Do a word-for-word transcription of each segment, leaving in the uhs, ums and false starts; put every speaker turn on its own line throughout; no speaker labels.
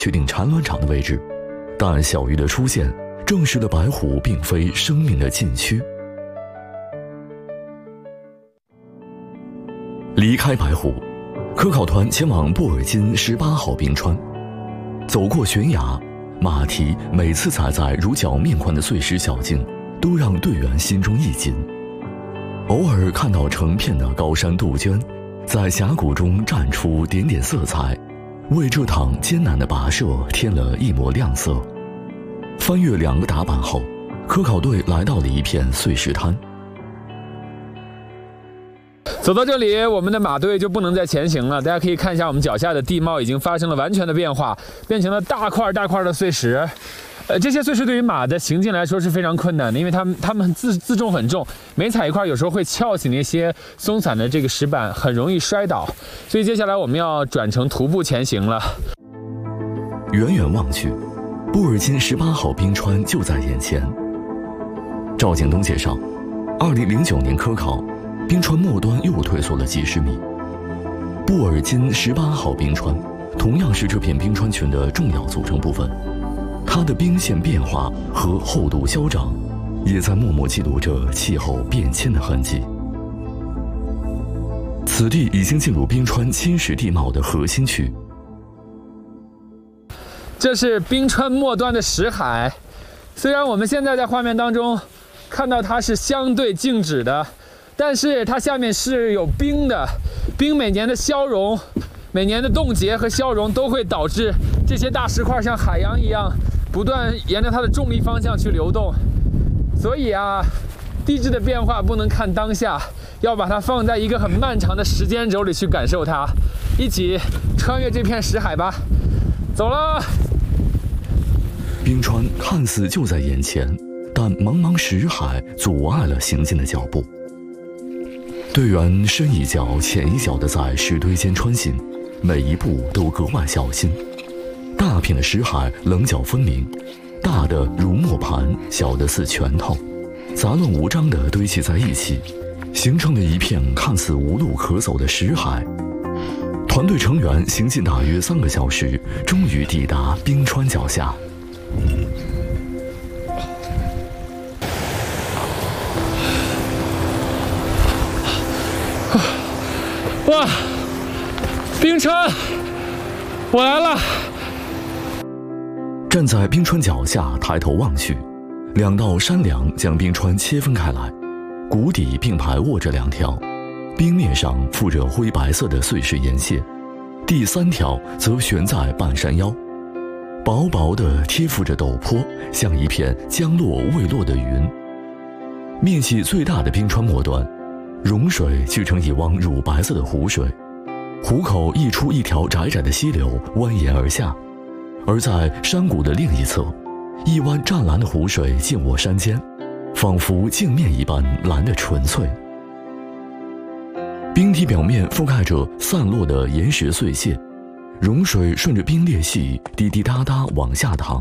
确定产卵场的位置，但小鱼的出现证实了白虎并非生命的禁区。离开白虎，科考团前往布尔津十八号冰川，走过悬崖，马蹄每次踩在如脚面宽的碎石小径，都让队员心中一紧。偶尔看到成片的高山杜鹃，在峡谷中绽出点点色彩，为这趟艰难的跋涉添了一抹亮色。翻越两个打板后，科考队来到了一片碎石滩。
走到这里，我们的马队就不能再前行了。大家可以看一下，我们脚下的地貌已经发生了完全的变化，变成了大块大块的碎石。呃，这些碎石对于马的行进来说是非常困难的，因为它们它们自自重很重，每踩一块有时候会翘起那些松散的这个石板，很容易摔倒。所以接下来我们要转成徒步前行了。
远远望去，布尔津十八号冰川就在眼前。赵景东介绍，二零零九年科考，冰川末端又退缩了几十米。布尔津十八号冰川同样是这片冰川群的重要组成部分。它的冰线变化和厚度消长，也在默默记录着气候变迁的痕迹。此地已经进入冰川侵蚀地貌的核心区。
这是冰川末端的石海，虽然我们现在在画面当中看到它是相对静止的，但是它下面是有冰的。冰每年的消融，每年的冻结和消融都会导致这些大石块像海洋一样不断沿着它的重力方向去流动。所以啊，地质的变化不能看当下，要把它放在一个很漫长的时间轴里去感受它。一起穿越这片石海吧，走了。
冰川看似就在眼前，但茫茫石海阻碍了行进的脚步。队员深一脚浅一脚地在石堆间穿行，每一步都格外小心。大片的石海棱角分明，大的如磨盘，小的似拳头，杂乱无章地堆砌在一起，形成了一片看似无路可走的石海。团队成员行进大约三个小时，终于抵达冰川脚下。
哇，冰川，我来了！
站在冰川脚下，抬头望去，两道山梁将冰川切分开来，谷底并排卧着两条，冰面上附着灰白色的碎石岩屑，第三条则悬在半山腰，薄薄的贴附着陡坡，像一片将落未落的云。面积最大的冰川末端，融水聚成一汪乳白色的湖水，湖口溢出一条窄窄的溪流，蜿蜒而下。而在山谷的另一侧，一湾湛蓝的湖水浸没山间，仿佛镜面一般蓝得纯粹。冰体表面覆盖着散落的岩石碎屑，融水顺着冰裂隙滴滴答答往下淌。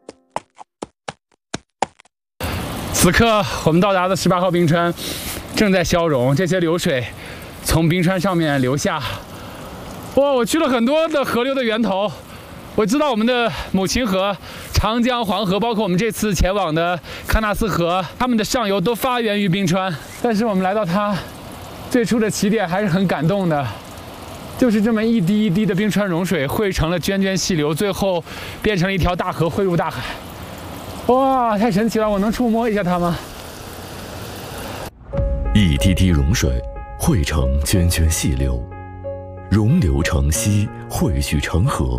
此刻我们到达的十八号冰川正在消融，这些流水从冰川上面流下。哇，我去了很多的河流的源头，我知道我们的母亲河、长江、黄河，包括我们这次前往的喀纳斯河，它们的上游都发源于冰川。但是我们来到它最初的起点，还是很感动的，就是这么一滴一滴的冰川融水汇成了涓涓细流，最后变成了一条大河汇入大海。哇，太神奇了！我能触摸一下它吗？
一滴滴融水汇成涓涓细流，溶流成溪，汇聚成河。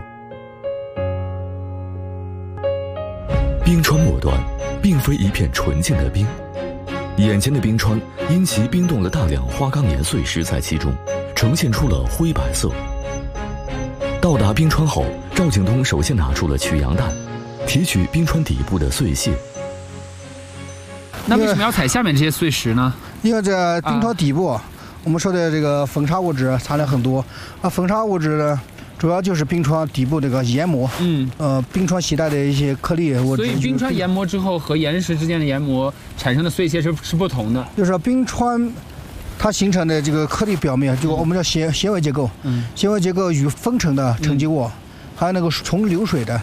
冰川末端并非一片纯净的冰，眼前的冰川因其冰冻了大量花岗岩碎石在其中，呈现出了灰白色。到达冰川后，赵景东首先拿出了取样弹，提取冰川底部的碎屑。
那为什么要采下面这些碎石呢？
因为这冰川底部，啊、我们说的这个风沙物质含量很多。啊，风沙物质呢，主要就是冰川底部这个岩膜，嗯，呃，冰川携带的一些颗粒物质。
所以冰川研磨之后和岩石之间的研磨产生的碎屑是是不同的。
就是说冰川它形成的这个颗粒表面，就我们叫纤纤维结构，嗯，纤维结构与风尘的沉积物，嗯、还有那个从流水的，